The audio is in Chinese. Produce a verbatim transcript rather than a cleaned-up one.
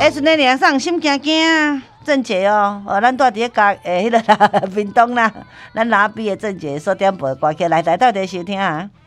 迄阵咧脸上心惊惊啊，郑姐哦，哦，咱住伫咧家诶，迄个啦，屏东啦，咱拉比的郑姐，锁点播歌曲来台到底收听啊。